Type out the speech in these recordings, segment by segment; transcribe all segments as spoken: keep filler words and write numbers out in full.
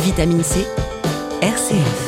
Vitamine C, R C F.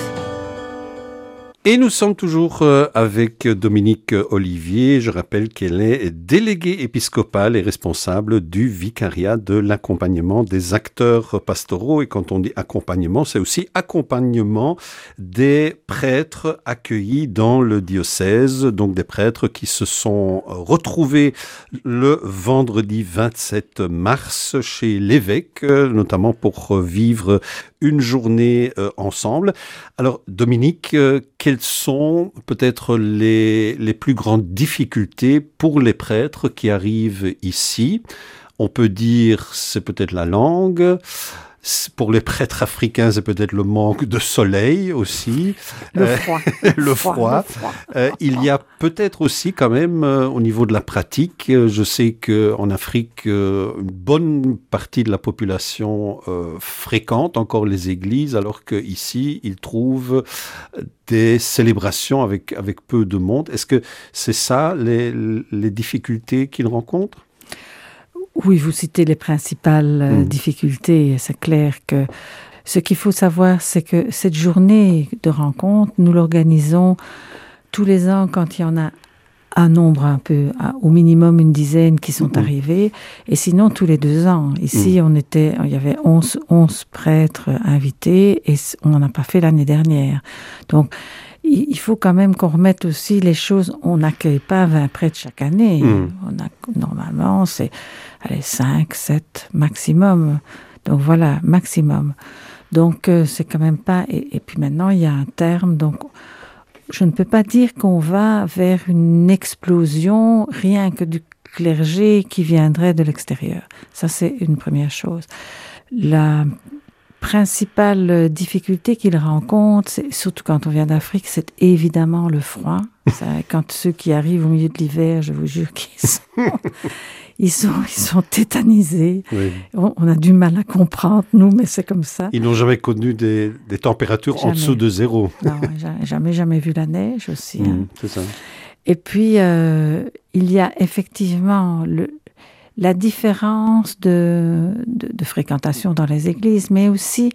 Et nous sommes toujours avec Dominique Olivier. Je rappelle qu'elle est déléguée épiscopale et responsable du vicariat de l'accompagnement des acteurs pastoraux. Et quand on dit accompagnement, c'est aussi accompagnement des prêtres accueillis dans le diocèse. Donc des prêtres qui se sont retrouvés le vendredi vingt-sept mars chez l'évêque, notamment pour vivre une journée euh, ensemble. Alors, Dominique, euh, quelles sont peut-être les, les plus grandes difficultés pour les prêtres qui arrivent ici ? On peut dire c'est peut-être la langue. Pour les prêtres africains, c'est peut-être le manque de soleil aussi. Le froid. Euh, le froid. Le froid. Euh, il y a peut-être aussi quand même, euh, au niveau de la pratique, euh, je sais qu'en Afrique, euh, une bonne partie de la population euh, fréquente encore les églises, alors qu'ici, ils trouvent des célébrations avec, avec peu de monde. Est-ce que c'est ça, les, les difficultés qu'ils rencontrent ? Oui, vous citez les principales euh, mmh. difficultés. C'est clair que ce qu'il faut savoir, c'est que cette journée de rencontre, nous l'organisons tous les ans quand il y en a un nombre un peu, au minimum une dizaine qui sont mmh. arrivés, et sinon tous les deux ans. Ici, mmh. on était, il y avait onze, onze prêtres invités, et on n'en a pas fait l'année dernière. Donc, il faut quand même qu'on remette aussi les choses. On n'accueille pas vingt prêtres chaque année. Mmh. On a, normalement, c'est allez, cinq, sept maximum. Donc voilà, maximum. Donc euh, c'est quand même pas... Et, et puis maintenant, il y a un terme. Donc je ne peux pas dire qu'on va vers une explosion rien que du clergé qui viendrait de l'extérieur. Ça, c'est une première chose. La principale difficulté qu'ils rencontrent, c'est, surtout quand on vient d'Afrique, c'est évidemment le froid. Ça, quand ceux qui arrivent au milieu de l'hiver, je vous jure qu'ils sont, ils sont, ils sont tétanisés. Oui. On, on a du mal à comprendre, nous, mais c'est comme ça. Ils n'ont jamais connu des, des températures jamais. En dessous de zéro. Non, jamais, jamais vu la neige aussi. Mmh, hein. C'est ça. Et puis, euh, il y a effectivement le... la différence de, de, de fréquentation dans les églises, mais aussi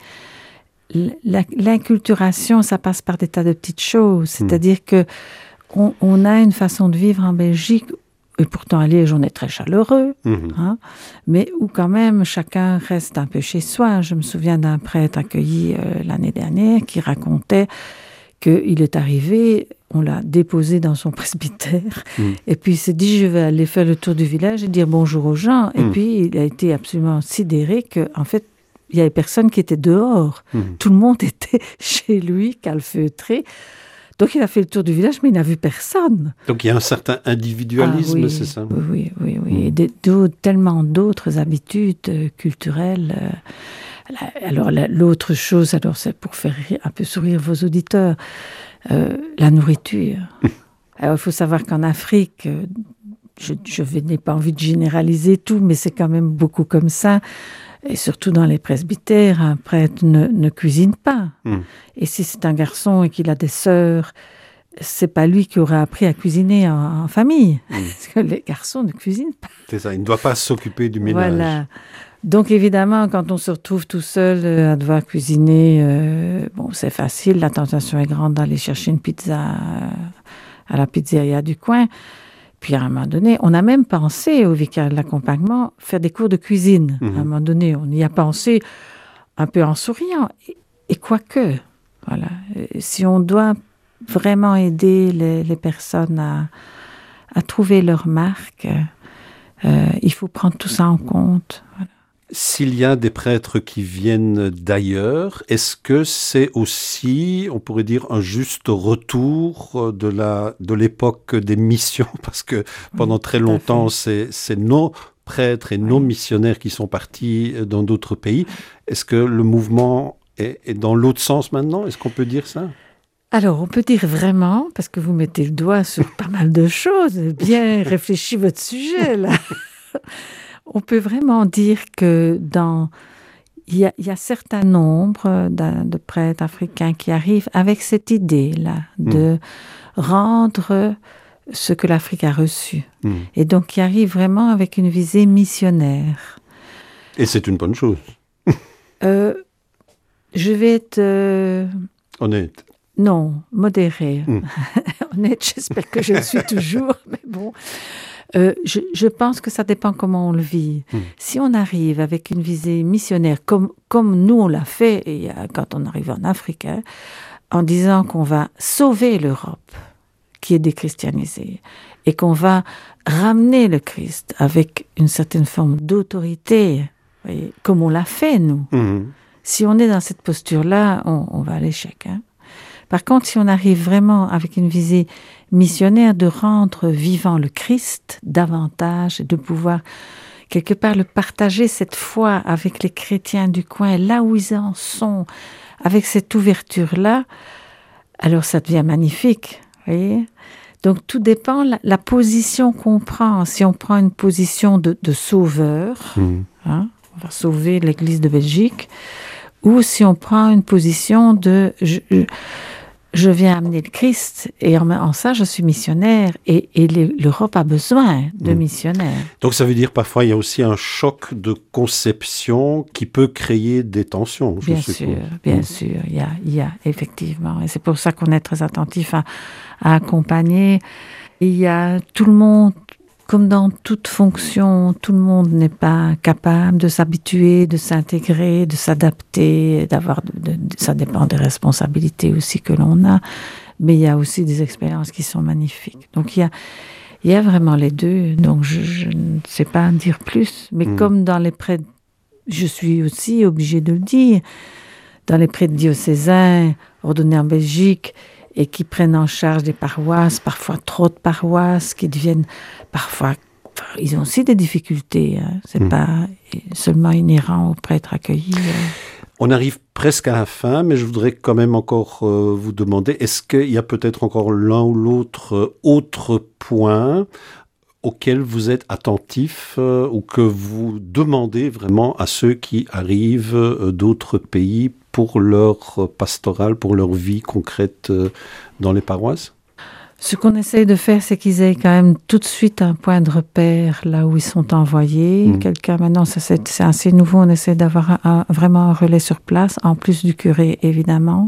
la, l'inculturation, ça passe par des tas de petites choses. C'est-à-dire mmh. que on, on a une façon de vivre en Belgique, et pourtant à Liège, on est très chaleureux, mmh. hein, mais où quand même chacun reste un peu chez soi. Je me souviens d'un prêtre accueilli euh, l'année dernière qui racontait qu'il est arrivé, on l'a déposé dans son presbytère, mmh. et puis il s'est dit, je vais aller faire le tour du village et dire bonjour aux gens. Mmh. Et puis, il a été absolument sidéré qu'en fait, il y avait personne qui était dehors. Mmh. Tout le monde était chez lui, calfeutré. Donc, il a fait le tour du village, mais il n'a vu personne. Donc, il y a un certain individualisme, ah, oui, c'est ça ? Oui, oui, oui. Mmh. Et des, d'autres, tellement d'autres habitudes euh, culturelles. Euh, Alors, la, l'autre chose, alors c'est pour faire un peu sourire vos auditeurs, euh, la nourriture. Alors, il faut savoir qu'en Afrique, je, je n'ai pas envie de généraliser tout, mais c'est quand même beaucoup comme ça. Et surtout dans les presbytères, un prêtre ne, ne cuisine pas. Mm. Et si c'est un garçon et qu'il a des sœurs, c'est pas lui qui aura appris à cuisiner en, en famille. Mm. Parce que les garçons ne cuisinent pas. C'est ça, il ne doit pas s'occuper du ménage. Voilà. Donc évidemment, quand on se retrouve tout seul euh, à devoir cuisiner, euh, bon, c'est facile, la tentation est grande d'aller chercher une pizza euh, à la pizzeria du coin. Puis à un moment donné, on a même pensé au vicariat de l'accompagnement faire des cours de cuisine. Mmh. À un moment donné, on y a pensé un peu en souriant. Et, et quoique, voilà, si on doit vraiment aider les, les personnes à, à trouver leur marque, euh, il faut prendre tout ça en compte. Voilà. S'il y a des prêtres qui viennent d'ailleurs, est-ce que c'est aussi, on pourrait dire, un juste retour de, la, de l'époque des missions ? Parce que pendant oui, très longtemps, c'est, c'est nos prêtres et oui. nos missionnaires qui sont partis dans d'autres pays. Est-ce que le mouvement est, est dans l'autre sens maintenant ? Est-ce qu'on peut dire ça ? Alors, on peut dire vraiment, parce que vous mettez le doigt sur pas mal de choses, bien réfléchi votre sujet, là. On peut vraiment dire que dans il y a, il y a certains nombres de, de prêtres africains qui arrivent avec cette idée-là de mmh. rendre ce que l'Afrique a reçu. Mmh. Et donc, qui arrivent vraiment avec une visée missionnaire. Et c'est une bonne chose. euh, Je vais être... Euh... Honnête. Non, modérée. Mm. Honnête, j'espère que je le suis toujours, mais bon... Euh, je, je pense que ça dépend comment on le vit. Mmh. Si on arrive avec une visée missionnaire, comme, comme nous on l'a fait et, euh, quand on arrive en Afrique, hein, en disant qu'on va sauver l'Europe, qui est déchristianisée, et qu'on va ramener le Christ avec une certaine forme d'autorité, voyez, comme on l'a fait, nous. Mmh. Si on est dans cette posture-là, on, on va à l'échec. Hein. Par contre, si on arrive vraiment avec une visée missionnaire de rendre vivant le Christ davantage, de pouvoir quelque part le partager cette foi avec les chrétiens du coin, là où ils en sont, avec cette ouverture-là, alors ça devient magnifique, vous voyez ? Donc tout dépend la, la position qu'on prend. Si on prend une position de, de sauveur, mmh. hein, on va sauver l'Église de Belgique, ou si on prend une position de... Je, je, Je viens amener le Christ et en, en ça, je suis missionnaire et, et les, l'Europe a besoin de mmh. missionnaires. Donc ça veut dire parfois il y a aussi un choc de conception qui peut créer des tensions. Bien je sûr, bien mmh. sûr, il y a, il y a effectivement. Et c'est pour ça qu'on est très attentif à, à accompagner. Il y a tout le monde, comme dans toute fonction, tout le monde n'est pas capable de s'habituer, de s'intégrer, de s'adapter, d'avoir, de, de, ça dépend des responsabilités aussi que l'on a, mais il y a aussi des expériences qui sont magnifiques. Donc il y a, il y a vraiment les deux, donc je, je ne sais pas en dire plus, mais mmh. comme dans les prêtres, je suis aussi obligée de le dire, dans les prêtres diocésains ordonnés en Belgique, et qui prennent en charge des paroisses, parfois trop de paroisses, qui deviennent parfois... Ils ont aussi des difficultés, hein. C'est mmh. pas seulement inhérent aux prêtres accueillis. Euh. On arrive presque à la fin, mais je voudrais quand même encore euh, vous demander, est-ce qu'il y a peut-être encore l'un ou l'autre euh, autre point auquel vous êtes attentif euh, ou que vous demandez vraiment à ceux qui arrivent euh, d'autres pays pour leur pastoral, pour leur vie concrète dans les paroisses? Ce qu'on essaye de faire, c'est qu'ils aient quand même tout de suite un point de repère là où ils sont envoyés. Mmh. Quelqu'un, maintenant, ça, c'est, c'est assez nouveau, on essaie d'avoir un, un, vraiment un relais sur place, en plus du curé, évidemment.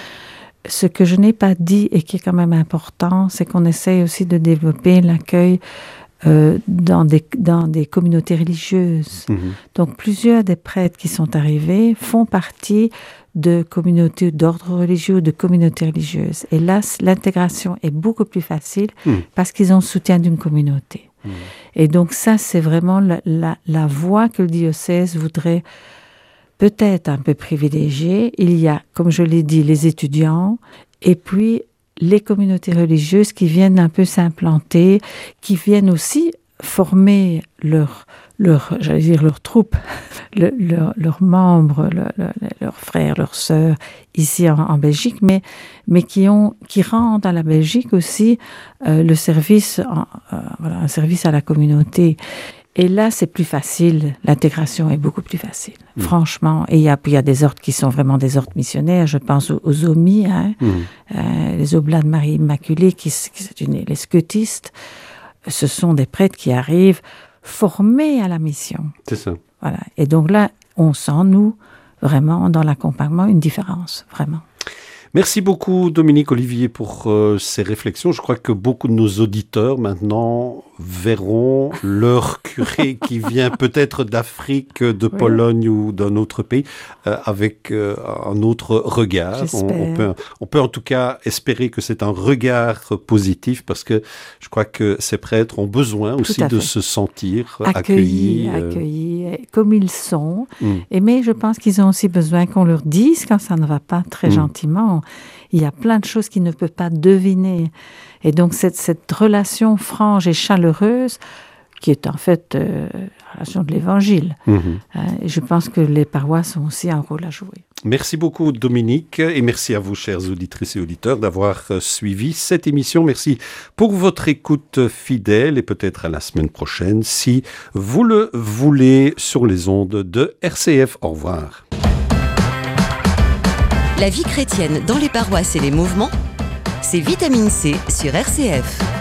Ce que je n'ai pas dit et qui est quand même important, c'est qu'on essaye aussi de développer l'accueil Euh, dans, des, dans des communautés religieuses. Mmh. Donc, plusieurs des prêtres qui sont arrivés font partie de communautés d'ordre religieux, de communautés religieuses. Et là, l'intégration est beaucoup plus facile mmh. parce qu'ils ont le soutien d'une communauté. Mmh. Et donc, ça, c'est vraiment la, la, la voie que le diocèse voudrait peut-être un peu privilégier. Il y a, comme je l'ai dit, les étudiants et puis les communautés religieuses qui viennent un peu s'implanter, qui viennent aussi former leurs leur, j'allais dire leurs troupes, leurs leur, leur membres, leurs leur, leur frères, leurs sœurs ici en, en Belgique, mais, mais qui, ont, qui rendent à la Belgique aussi euh, le service, en, euh, voilà, un service à la communauté. Et là, c'est plus facile, l'intégration est beaucoup plus facile, mmh. franchement. Et il y a, il y a des ordres qui sont vraiment des ordres missionnaires, je pense aux, aux O M I, hein, mmh. euh, les Oblats de Marie Immaculée, qui, qui c'est une, les scutistes, ce sont des prêtres qui arrivent formés à la mission. C'est ça. Voilà. Et donc là, on sent, nous, vraiment, dans l'accompagnement, une différence, vraiment. Merci beaucoup Dominique Olivier pour euh, ces réflexions. Je crois que beaucoup de nos auditeurs maintenant verront leur curé qui vient peut-être d'Afrique, de oui. Pologne ou d'un autre pays euh, avec euh, un autre regard. On, on, peut, on peut en tout cas espérer que c'est un regard positif parce que je crois que ces prêtres ont besoin tout aussi de se sentir accueillis. Accueillis, euh... accueillis comme ils sont. Mm. Et mais je pense qu'ils ont aussi besoin qu'on leur dise quand ça ne va pas très mm. gentiment. Il y a plein de choses qu'ils ne peuvent pas deviner. Et donc, cette, cette relation franche et chaleureuse, qui est en fait euh, la relation de l'Évangile. Mmh. Euh, et je pense que les paroisses ont aussi un rôle à jouer. Merci beaucoup, Dominique, et merci à vous, chers auditrices et auditeurs, d'avoir suivi cette émission. Merci pour votre écoute fidèle et peut-être à la semaine prochaine, si vous le voulez, sur les ondes de R C F. Au revoir. La vie chrétienne dans les paroisses et les mouvements, c'est Vitamine C sur R C F.